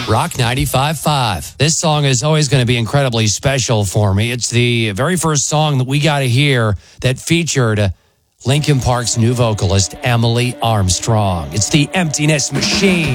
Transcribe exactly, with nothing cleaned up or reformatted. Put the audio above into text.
Rock ninety-five point five. This song is always going to be incredibly special for me. It's the very first song that we got to hear that featured Linkin Park's new vocalist, Emily Armstrong. It's the Emptiness Machine.